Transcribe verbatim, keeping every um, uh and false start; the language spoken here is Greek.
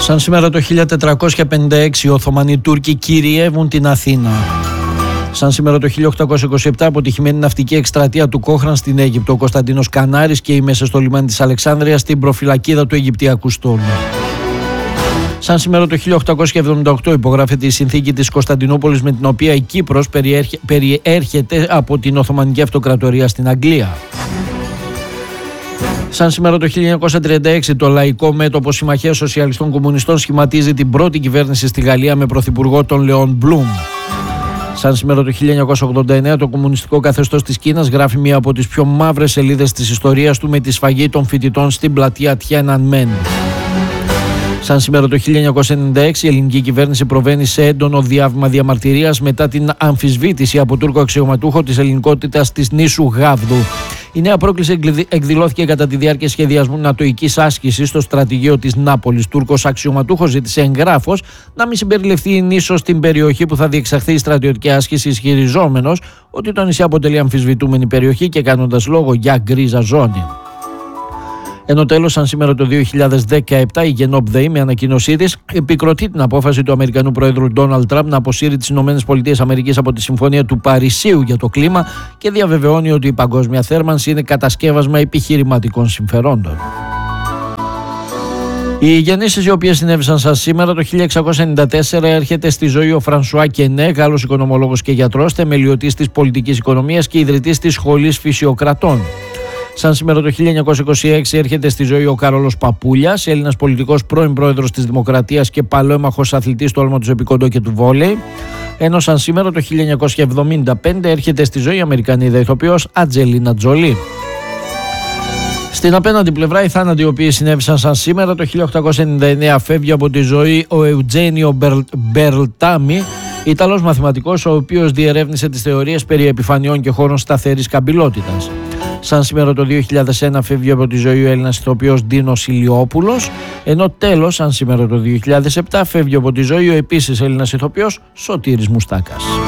Σαν σήμερα το χίλια τετρακόσια πενήντα έξι οι Οθωμανοί Τούρκοι κυριεύουν την Αθήνα. Σαν σήμερα το χίλια οκτακόσια είκοσι επτά αποτυχημένη ναυτική εκστρατεία του Κόχραν στην Αίγυπτο. Ο Κωνσταντίνος Κανάρης και οι μέσα στο λιμάνι της Αλεξάνδρειας στην προφυλακίδα του Αιγυπτιακού στόλου. Σαν σήμερα το χίλια οκτακόσια εβδομήντα οκτώ υπογράφεται η συνθήκη της Κωνσταντινούπολης με την οποία η Κύπρος περιέρχεται από την Οθωμανική Αυτοκρατορία στην Αγγλία. Σαν σήμερα το χίλια εννιακόσια τριάντα έξι το Λαϊκό Μέτωπο Συμμαχίας Σοσιαλιστών Κομμουνιστών σχηματίζει την πρώτη κυβέρνηση στη Γαλλία με πρωθυπουργό τον Λεόν Μπλουμ. Σαν σήμερα το χίλια εννιακόσια ογδόντα εννέα το κομμουνιστικό καθεστώς της Κίνας γράφει μία από τις πιο μαύρες σελίδες της ιστορίας του με τη σφαγή των φοιτητών στην πλατεία Τιάνανμεν. Σαν σήμερα το χίλια εννιακόσια ενενήντα έξι η ελληνική κυβέρνηση προβαίνει σε έντονο διάβημα διαμαρτυρίας μετά την αμφισβήτηση από Τούρκο αξιωματούχο της ελληνικότητας της νήσου Γάβδου. Η νέα πρόκληση εκδηλώθηκε κατά τη διάρκεια σχεδιασμού νατοικής άσκησης στο στρατηγείο της Νάπολης. Τούρκος αξιωματούχος ζήτησε εγγράφος να μην συμπεριληφθεί η νήσος στην περιοχή που θα διεξαχθεί η στρατιωτική άσκηση, ισχυριζόμενος ότι το νησί αποτελεί αμφισβητούμενη περιοχή και κάνοντας λόγο για γκρίζα ζώνη. Ενώ τέλος, σαν σήμερα το δύο χιλιάδες δεκαεπτά, η Γενόπ ΔΕΗ με ανακοίνωσή της επικροτεί την απόφαση του Αμερικανού Προέδρου Ντόναλντ Τραμπ να αποσύρει τις ΗΠΑ από τη Συμφωνία του Παρισίου για το κλίμα και διαβεβαιώνει ότι η παγκόσμια θέρμανση είναι κατασκεύασμα επιχειρηματικών συμφερόντων. Οι γεννήσεις οι οποίες συνέβησαν σαν σήμερα το χίλια εξακόσια ενενήντα τέσσερα έρχεται στη ζωή ο Φρανσουά Κενέ, Γάλλος οικονομολόγος και γιατρός, θεμελιωτής της πολιτικής οικονομίας και ιδρυτής της Σχολής Φυσιοκρατών. Σαν σήμερα το χίλια εννιακόσια είκοσι έξι έρχεται στη ζωή ο Καρόλος Παπούλιας, Έλληνας πολιτικός, πρώην πρόεδρος της Δημοκρατίας και παλαιόμαχος αθλητής του άλματος επικόντο και του βόλεϊ. Ενώ σαν σήμερα το χίλια εννιακόσια εβδομήντα πέντε έρχεται στη ζωή η Αμερικανίδα ηθοποιός Ατζελίνα Τζολί. Στην απέναντι πλευρά, οι θάνατοι οι οποίοι συνέβησαν σαν σήμερα το χίλια οκτακόσια ενενήντα εννέα φεύγει από τη ζωή ο Εουτζένιο Μπερλτάμι, Ιταλός μαθηματικός, ο οποίος διερεύνησε τις θεωρίες περί επιφανειών και χώρων σταθερής καμπυλότητας. Σαν σήμερα το δύο χιλιάδες ένα φεύγει από τη ζωή ο Έλληνας ηθοποιός Ντίνος Ηλιόπουλος, ενώ τέλος, σαν σήμερα το δύο χιλιάδες επτά, φεύγει από τη ζωή ο επίσης Έλληνας ηθοποιός Σωτήρης Μουστάκας.